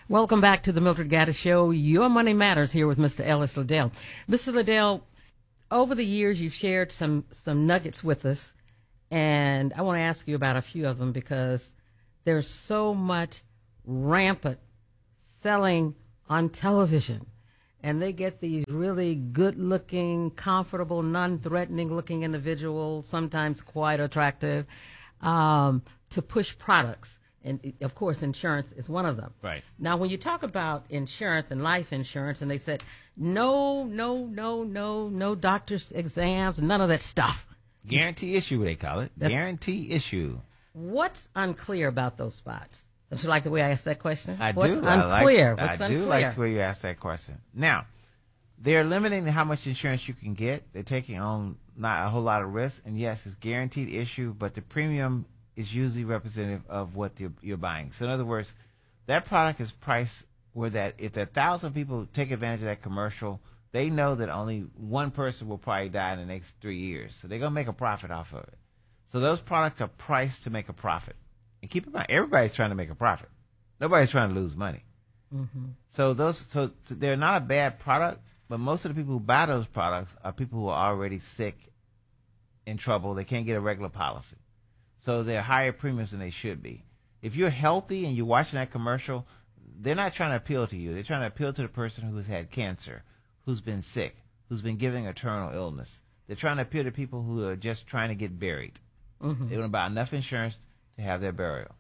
Welcome back to the Mildred Gaddis Show. Your Money Matters here with Mr. Ellis Liddell. Mr. Liddell, over the years you've shared some nuggets with us, and I want to ask you about a few of them because there's so much rampant selling on television, and they get these really good-looking, comfortable, non-threatening-looking individuals, sometimes quite attractive, to push products. And, of course, insurance is one of them. Right. Now, when you talk about insurance and life insurance, and they said, no doctor's exams, none of that stuff. Guarantee issue, they call it. Guarantee issue. What's unclear about those spots? Don't you like the way I asked that question? I What's do. unclear? I do like the way you asked that question. Now, they're limiting how much insurance you can get. They're taking on not a whole lot of risk. And, yes, it's guaranteed issue, but the premium is usually representative of what you're buying. So in other words, that product is priced where that if 1,000 people take advantage of that commercial, they know that only one person will probably die in the next 3 years. So they're going to make a profit off of it. So those products are priced to make a profit. And keep in mind, everybody's trying to make a profit. Nobody's trying to lose money. Mm-hmm. So they're not a bad product, but most of the people who buy those products are people who are already sick, in trouble. They can't get a regular policy. So they're higher premiums than they should be. If you're healthy and you're watching that commercial, they're not trying to appeal to you. They're trying to appeal to the person who has had cancer, who's been sick, who's been given a terminal illness. They're trying to appeal to people who are just trying to get buried. Mm-hmm. They want to buy enough insurance to have their burial.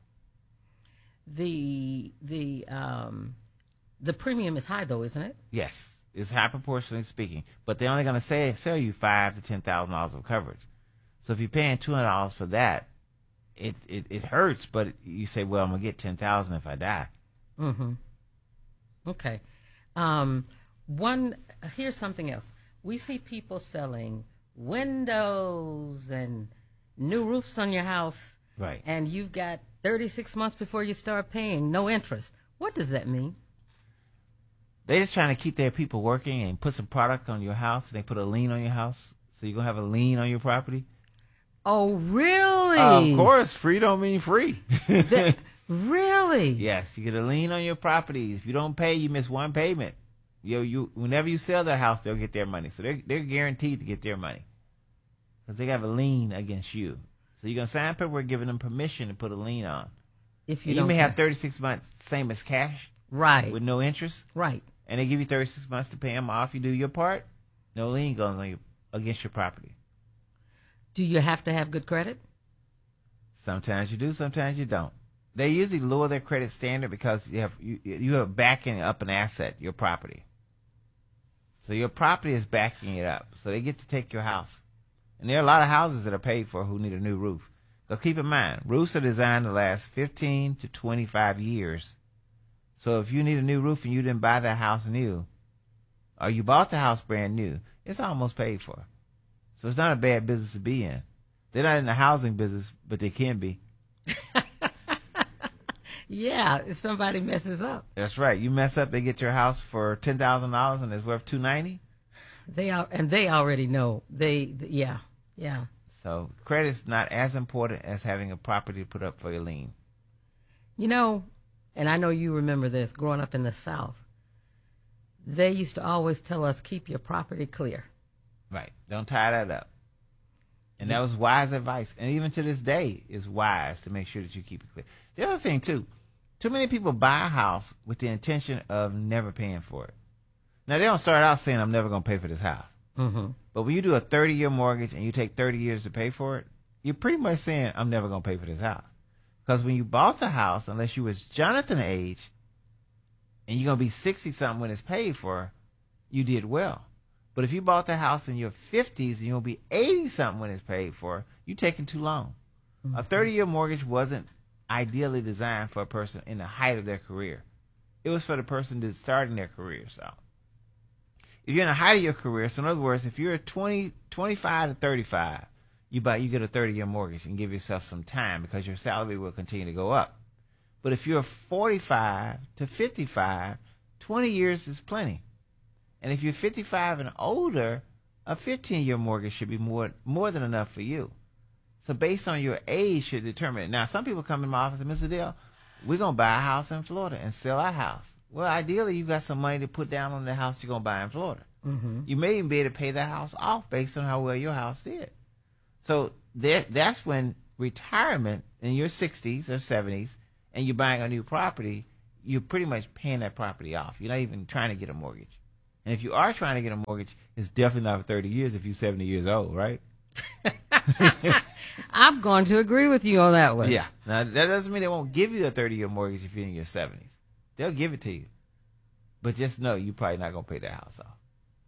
The premium is high, though, isn't it? Yes, it's high proportionally speaking. But they're only going to sell you $5,000 to $10,000 of coverage. So if you're paying $200 for that, it hurts, but you say, well, I'm going to get $10,000 if I die. Mm-hmm. Okay. Here's something else. We see people selling windows and new roofs on your house. Right. And you've got 36 months before you start paying, no interest. What does that mean? They're just trying to keep their people working and put some product on your house, and they put a lien on your house. So you're going to have a lien on your property. Oh, really? Of course, free don't mean free. Really? Yes, you get a lien on your property. If you don't pay, you miss one payment. Whenever you sell that house, they'll get their money. So they're guaranteed to get their money because they have a lien against you. So you're gonna sign paperwork giving them permission to put a lien on. If you may have 36 months, same as cash, right, with no interest, right, and they give you 36 months to pay them off. You do your part, no lien goes on you against your property. Do you have to have good credit? Sometimes you do, sometimes you don't. They usually lower their credit standard because you have backing up an asset, your property. So your property is backing it up. So they get to take your house. And there are a lot of houses that are paid for who need a new roof. Because keep in mind, roofs are designed to last 15 to 25 years. So if you need a new roof and you didn't buy that house new, or you bought the house brand new, it's almost paid for. So it's not a bad business to be in. They're not in the housing business, but they can be. Yeah, if somebody messes up. That's right. You mess up, they get your house for $10,000 and it's worth $290. They already know. Yeah. So credit's not as important as having a property to put up for your lien. You know, and I know you remember this, growing up in the South, they used to always tell us, keep your property clear. Right. Don't tie that up. And that was wise advice. And even to this day, it's wise to make sure that you keep it clear. The other thing, too many people buy a house with the intention of never paying for it. Now, they don't start out saying, I'm never going to pay for this house. Mm-hmm. But when you do a 30-year mortgage and you take 30 years to pay for it, you're pretty much saying, I'm never going to pay for this house. Because when you bought the house, unless you was Jonathan age, and you're going to be 60-something when it's paid for, you did well. But if you bought the house in your 50s and you'll be 80-something when it's paid for, you're taking too long. Mm-hmm. A 30-year mortgage wasn't ideally designed for a person in the height of their career. It was for the person that's starting their career. So if you're in the height of your career, so in other words, if you're 25 to 35, you get a 30-year mortgage and give yourself some time because your salary will continue to go up. But if you're 45 to 55, 20 years is plenty. And if you're 55 and older, a 15-year mortgage should be more than enough for you. So based on your age should determine it. Now, some people come in my office and Mr. Dale, we're going to buy a house in Florida and sell our house. Well, ideally, you got some money to put down on the house you're going to buy in Florida. You may even be able to pay that house off based on how well your house did. So that's when retirement in your 60s or 70s and you're buying a new property, you're pretty much paying that property off. You're not even trying to get a mortgage. And if you are trying to get a mortgage, it's definitely not for 30 years if you're 70 years old, right? I'm going to agree with you on that one. Yeah. Now, that doesn't mean they won't give you a 30-year mortgage if you're in your 70s. They'll give it to you. But just know you're probably not going to pay that house off.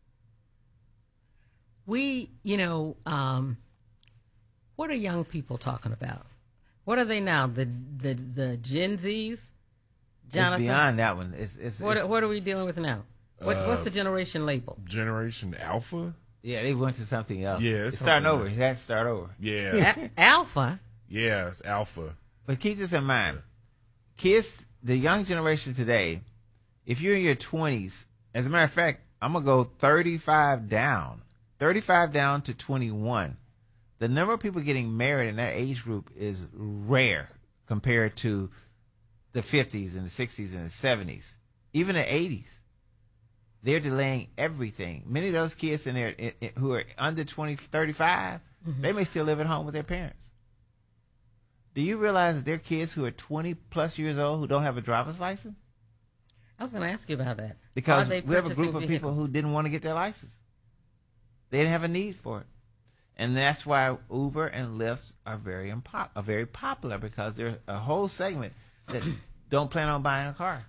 What are young people talking about? What are they now? The Gen Zs? Jonathan? It's beyond that one. What are we dealing with now? What's the generation label? Generation Alpha? Yeah, they went to something else. Yeah, it's starting over. It has to start over. Yeah. Alpha? Yeah, it's Alpha. But keep this in mind. Kids, the young generation today, if you're in your 20s, as a matter of fact, I'm going to go 35 down to 21. The number of people getting married in that age group is rare compared to the 50s and the 60s and the 70s, even the 80s. They're delaying everything. Many of those kids in there who are under 35, they may still live at home with their parents. Do you realize that there are kids who are 20 plus years old who don't have a driver's license? I was going to ask you about that. Because we have a group of people who didn't want to get their license. They didn't have a need for it. And that's why Uber and Lyft are very popular, because there's a whole segment that don't plan on buying a car.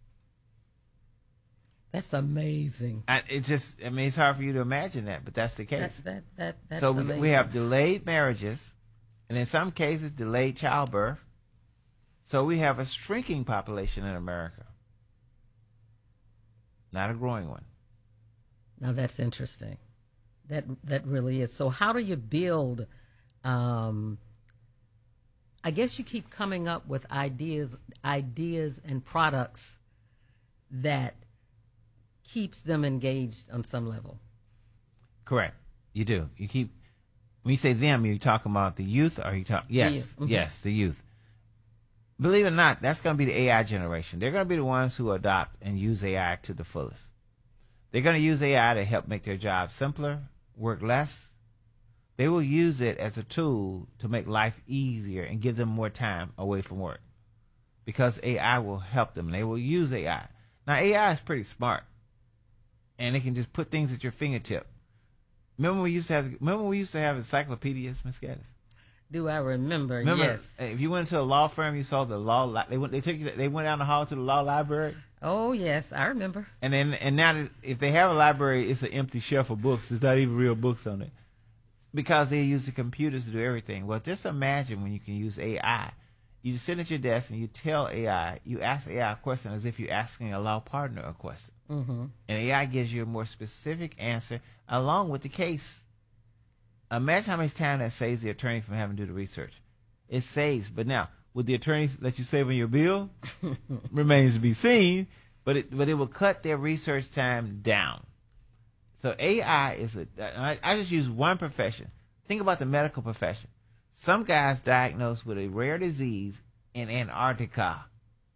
That's amazing. It's hard for you to imagine that, but that's the case. That's so amazing. we have delayed marriages, and in some cases, delayed childbirth. So we have a shrinking population in America, not a growing one. Now that's interesting. That really is. So how do you build? I guess you keep coming up with ideas and products that keeps them engaged on some level. Correct. You do. You keep. When you say them, you're talking about the youth, or you talk? Yes, yes, the youth. Believe it or not, that's going to be the AI generation. They're going to be the ones who adopt and use AI to the fullest. They're going to use AI to help make their jobs simpler, work less. They will use it as a tool to make life easier and give them more time away from work, because AI will help them. They will use AI. Now, AI is pretty smart, and it can just put things at your fingertip. Remember when we used to have encyclopedias, Ms. Gaddis? Do I remember? Yes. If you went to a law firm, you saw the law. They went down the hall to the law library. Oh yes, I remember. And now if they have a library, it's an empty shelf of books. There's not even real books on it, because they use the computers to do everything. Well, just imagine when you can use AI. You sit at your desk and you tell AI, you ask AI a question as if you're asking a law partner a question. And AI gives you a more specific answer along with the case. Imagine how much time that saves the attorney from having to do the research. It saves. But now, would the attorneys let you save on your bill? Remains to be seen. But it will cut their research time down. So AI is I just use one profession. Think about the medical profession. Some guy's diagnosed with a rare disease in Antarctica.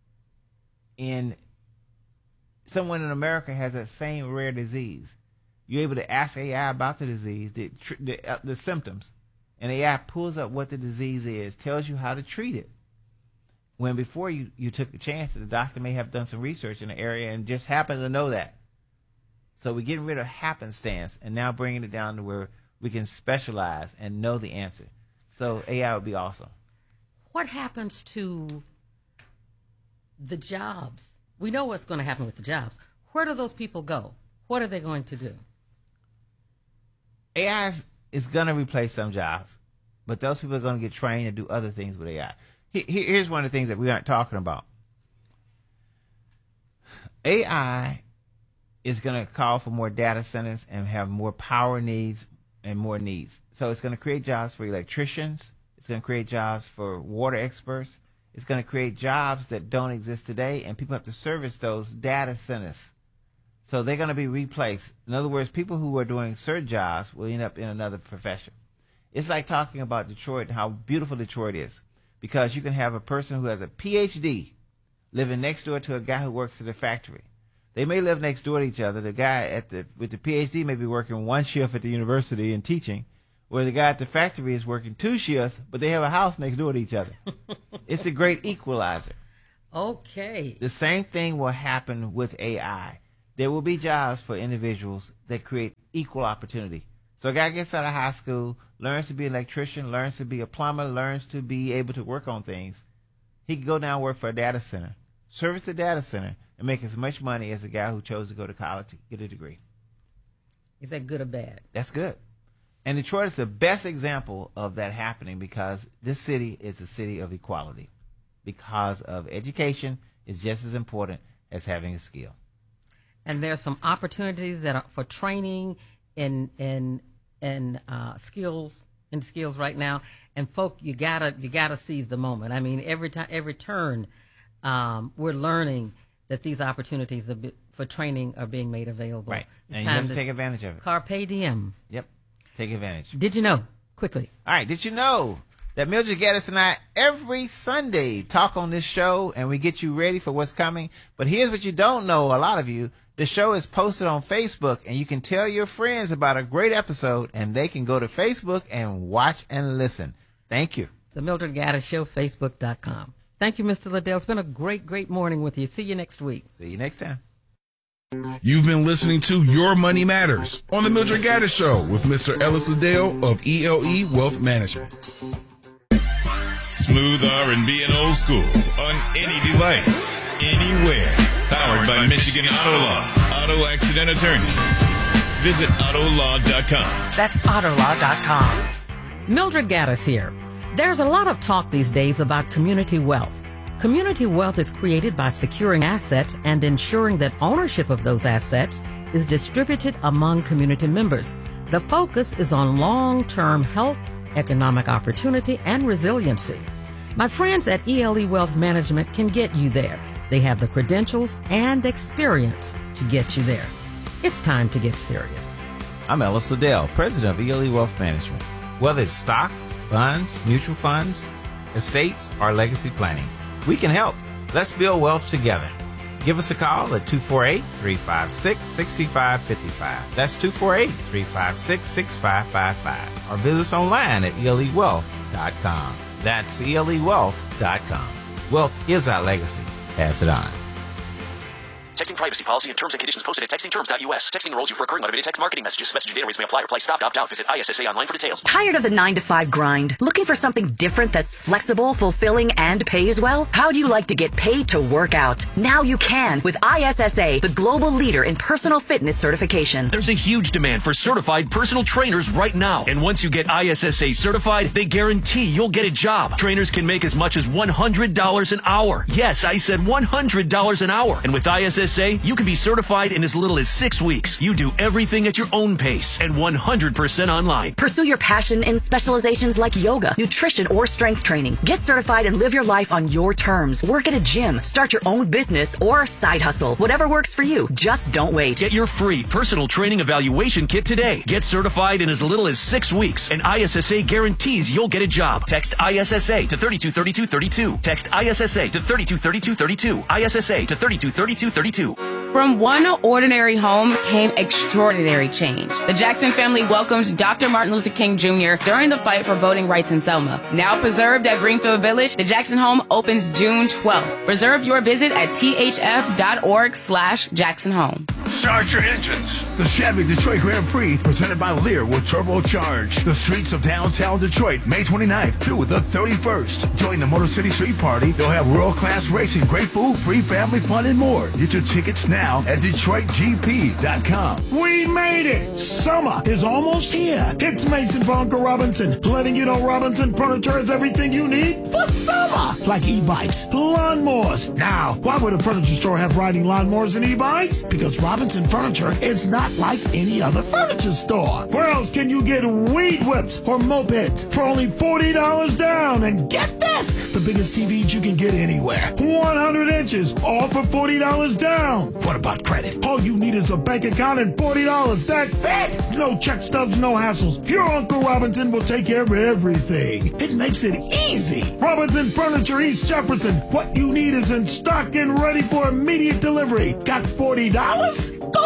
And someone in America has that same rare disease. You're able to ask AI about the disease, the symptoms, and AI pulls up what the disease is, tells you how to treat it. When before you took a chance that the doctor may have done some research in the area and just happened to know that. So we're getting rid of happenstance and now bringing it down to where we can specialize and know the answer. So AI would be awesome. What happens to the jobs? We know what's going to happen with the jobs. Where do those people go? What are they going to do? AI is going to replace some jobs, but those people are going to get trained to do other things with AI. Here's one of the things that we aren't talking about. AI is going to call for more data centers and have more power needs and more needs. So it's going to create jobs for electricians. It's going to create jobs for water experts. It's going to create jobs that don't exist today, and people have to service those data centers. So they're going to be replaced. In other words, people who are doing certain jobs will end up in another profession. It's like talking about Detroit and how beautiful Detroit is, because you can have a person who has a PhD living next door to a guy who works at a factory. They may live next door to each other. The guy with the PhD may be working one shift at the university and teaching, where the guy at the factory is working 2 shifts, but they have a house next door to each other. It's a great equalizer. Okay. The same thing will happen with AI. There will be jobs for individuals that create equal opportunity. So a guy gets out of high school, learns to be an electrician, learns to be a plumber, learns to be able to work on things. He can go down and work for a data center, service the data center, and make as much money as the guy who chose to go to college to get a degree. Is that good or bad? That's good. And Detroit is the best example of that happening because this city is a city of equality. Because of education is just as important as having a skill. And there's some opportunities that are for training in skills right now. And folk, you gotta seize the moment. I mean, every turn, we're learning that these opportunities for training are being made available. Right, It's and you time have to take advantage of it. Carpe diem. Yep, take advantage. Did you know? Quickly. All right, did you know that Mildred Gaddis and I every Sunday talk on this show and we get you ready for what's coming? But here's what you don't know, a lot of you. The show is posted on Facebook, and you can tell your friends about a great episode, and they can go to Facebook and watch and listen. Thank you. The Mildred Gaddis Show, Facebook.com. Thank you, Mr. Liddell. It's been a great, great morning with you. See you next week. See you next time. You've been listening to Your Money Matters on the Mildred Gaddis Show with Mr. Ellis Liddell of ELE Wealth Management. Smooth R&B and old school on any device, anywhere. Powered by Michigan Auto Law, Auto Accident Attorneys. Visit Autolaw.com. That's Autolaw.com. Mildred Gaddis here. There's a lot of talk these days about community wealth. Community wealth is created by securing assets and ensuring that ownership of those assets is distributed among community members. The focus is on long-term health, economic opportunity, and resiliency. My friends at ELE Wealth Management can get you there. They have the credentials and experience to get you there. It's time to get serious. I'm Ellis Liddell, president of ELE Wealth Management. Whether it's stocks, bonds, mutual funds, estates, or legacy planning, we can help. Let's build wealth together. Give us a call at 248-356-6555. That's 248-356-6555. Or visit us online at elewealth.com. That's elewealth.com. Wealth is our legacy. Pass it on. Texting privacy policy and terms and conditions posted at textingterms.us. Texting enrolls you for recurring automated text marketing messages. Message data rates may apply. Reply stop, opt out. Visit ISSA online for details. Tired of the 9-to-5 grind? Looking for something different that's flexible, fulfilling, and pays well? How'd you like to get paid to work out? Now you can with ISSA, the global leader in personal fitness certification. There's a huge demand for certified personal trainers right now. And once you get ISSA certified, they guarantee you'll get a job. Trainers can make as much as $100 an hour. Yes, I said $100 an hour. And with ISSA, you can be certified in as little as 6 weeks. You do everything at your own pace and 100% online. Pursue your passion in specializations like yoga, nutrition, or strength training. Get certified and live your life on your terms. Work at a gym, start your own business, or side hustle. Whatever works for you. Just don't wait. Get your free personal training evaluation kit today. Get certified in as little as 6 weeks, and ISSA guarantees you'll get a job. Text ISSA to 323232. Text ISSA to 323232. ISSA to 323232. From one ordinary home came extraordinary change. The Jackson family welcomed Dr. Martin Luther King Jr. during the fight for voting rights in Selma. Now preserved at Greenfield Village, the Jackson home opens June 12th. Reserve your visit at thf.org/Jackson Home. Start your engines. The Chevy Detroit Grand Prix presented by Lear will turbocharge the streets of downtown Detroit May 29th through the 31st. Join the Motor City Street Party. They'll have world-class racing, great food, free family fun, and more. Get your tickets now at DetroitGP.com. We made it! Summer is almost here. It's Mason Bonker Robinson, letting you know Robinson Furniture has everything you need for summer. Like e-bikes, lawnmowers. Now, why would a furniture store have riding lawnmowers and e-bikes? Because Robinson Furniture is not like any other furniture store. Where else can you get weed whips or mopeds for only $40 down? And get this, the biggest TVs you can get anywhere. 100 inches, all for $40 down. What about credit? All you need is a bank account and $40. That's it! No check stubs, no hassles. Your Uncle Robinson will take care of everything. It makes it easy. Robinson Furniture, East Jefferson. What you need is in stock and ready for immediate delivery. Got $40? Go